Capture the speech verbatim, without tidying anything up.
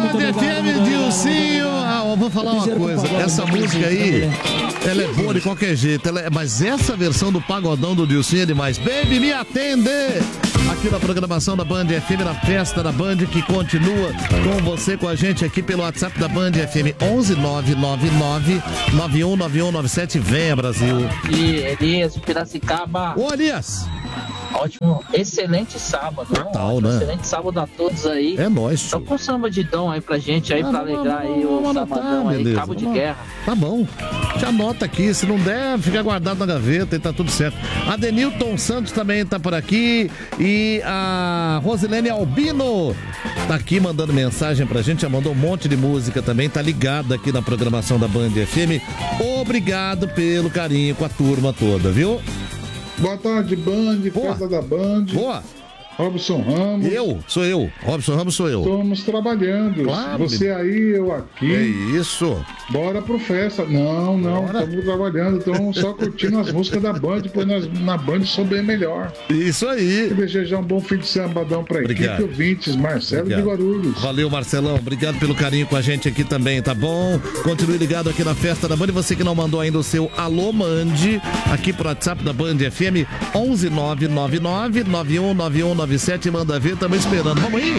Band F M, Dilcinho. Ah, eu vou falar uma coisa. Essa música aí, ela é boa de qualquer jeito. Ela é... Mas essa versão do Pagodão do Dilcinho é demais. Baby, me atende! Aqui na programação da Band F M, na festa da Band, que continua com você, com a gente aqui pelo WhatsApp da Band F M, onze nove nove nove nove um nove um nove sete. Venha, Brasil. E Elias de Piracicaba. Ô, Elias. Ótimo, excelente sábado. Total, né? né? Excelente sábado a todos aí. É nóis. Só com samba de dom aí pra gente aí, ah, pra alegrar aí o sabadão aí, cabo de guerra. Tá bom. Já anota aqui, se não der, fica guardado na gaveta e tá tudo certo. A Denilton Santos também tá por aqui e a Rosilene Albino tá aqui mandando mensagem pra gente, já mandou um monte de música também, tá ligada aqui na programação da Band F M. Obrigado pelo carinho com a turma toda, viu? Boa tarde, Band, festa da Band. Boa. Robson Ramos. Eu, sou eu. Robson Ramos sou eu. Estamos trabalhando. Claro, você aí, eu aqui. É isso. Bora pro festa. Não, não, estamos trabalhando. Então só curtindo as músicas da Band, pois nós, na Band sou bem melhor. Isso aí. E desejar um bom fim de sabadão pra Obrigado. equipe ouvintes. Marcelo Obrigado. de Guarulhos. Valeu, Marcelão. Obrigado pelo carinho com a gente aqui também, tá bom? Continue ligado aqui na festa da Band. Você que não mandou ainda o seu alô, mande aqui pro WhatsApp da Band F M, onze nove nove nove nove um nove um nove sete. Manda ver, estamos esperando. Vamos aí?